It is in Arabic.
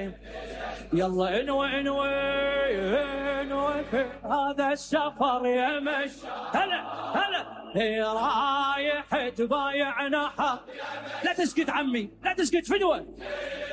يلا انوي انوي انوي في هذا السفر يا مش. هلا هلا هي رايح تبايعنا حق. لا تسكت عمي لا تسكت فدوة.